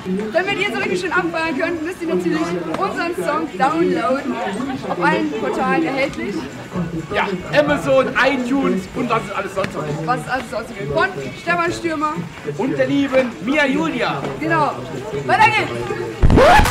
Damit ihr so richtig schön abfeiern könnt, müsst ihr natürlich unseren Song downloaden. Auf allen Portalen erhältlich. Ja, Amazon, iTunes und was ist alles sonst noch. Was ist alles sonst noch? Von Stefan Stürmer. Und der lieben Mia Julia. Genau. Weiter geht's.